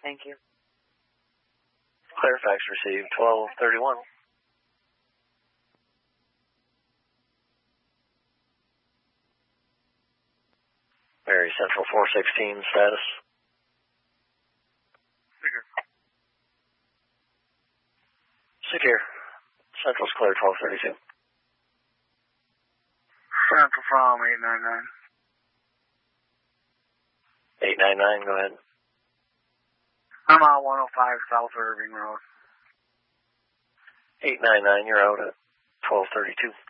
Thank you. Clear fax received 1231. Mary Central 416 status. Secure. Central's clear 1232. Central from 899. 899, go ahead. I'm on 105 South Irving Road. 899, you're out at 1232.